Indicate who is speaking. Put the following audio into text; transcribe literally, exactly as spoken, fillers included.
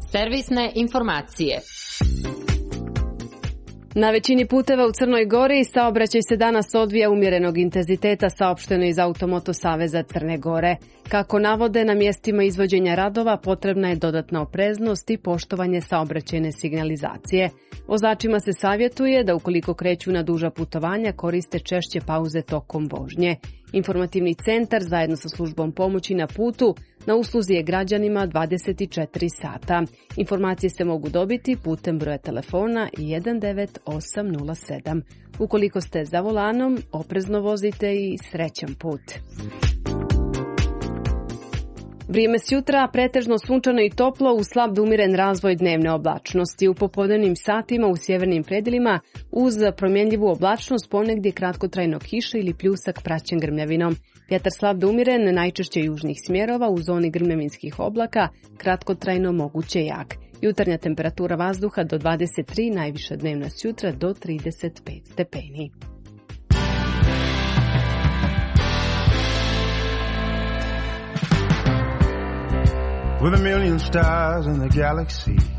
Speaker 1: Servisne informacije.
Speaker 2: Na većini puteva u Crnoj Gori saobraćaj se danas odvija umjerenog intenziteta, saopšteno iz Automoto saveza Crne Gore. Kako navode, na mjestima izvođenja radova potrebna je dodatna opreznost i poštovanje saobraćajne signalizacije. Vozačima se savjetuje da ukoliko kreću na duža putovanja koriste češće pauze tokom vožnje. Informativni centar zajedno sa službom pomoći na putu na usluzi je građanima dvadeset četiri sata. Informacije se mogu dobiti putem broja telefona jedan devet osam nula sedam. Ukoliko ste za volanom, oprezno vozite i srećan put. Vrijeme s jutra pretežno sunčano i toplo uz slab do umiren razvoj dnevne oblačnosti. U popodnevnim satima u sjevernim predjelima uz promjenljivu oblačnost ponegdje kratkotrajno kiša ili pljusak praćen grmljavinom. Vjetar slab do umiren, najčešće južnih smjerova u zoni grmljavinskih oblaka, kratkotrajno moguće jak. Jutarnja temperatura vazduha do dvadeset tri, najviša dnevna s jutra do trideset pet stepeni.
Speaker 3: With a million stars in the galaxy,